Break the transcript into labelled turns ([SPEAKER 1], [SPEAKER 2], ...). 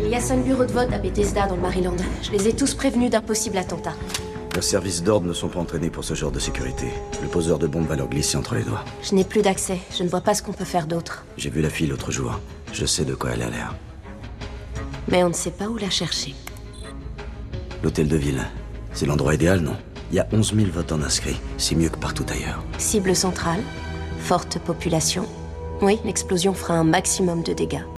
[SPEAKER 1] Il y a 5 bureaux de vote à Bethesda dans le Maryland. Je les ai tous prévenus d'un possible attentat.
[SPEAKER 2] Leurs services d'ordre ne sont pas entraînés pour ce genre de sécurité. Le poseur de bombes va leur glisser entre les doigts.
[SPEAKER 1] Je n'ai plus d'accès. Je ne vois pas ce qu'on peut faire d'autre.
[SPEAKER 2] J'ai vu la fille l'autre jour. Je sais de quoi elle a l'air.
[SPEAKER 1] Mais on ne sait pas où la chercher.
[SPEAKER 2] L'hôtel de ville. C'est l'endroit idéal, non? Il y a 11 000 votants inscrits. C'est mieux que partout ailleurs.
[SPEAKER 1] Cible centrale. Forte population. Oui, l'explosion fera un maximum de dégâts.